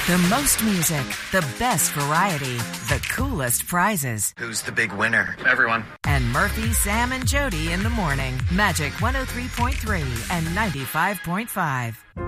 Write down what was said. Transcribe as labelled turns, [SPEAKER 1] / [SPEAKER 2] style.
[SPEAKER 1] The most music, the best variety, the coolest prizes.
[SPEAKER 2] Who's the big winner? Everyone.
[SPEAKER 1] And Murphy, Sam, and Jody in the morning. Magic 103.3 and 95.5.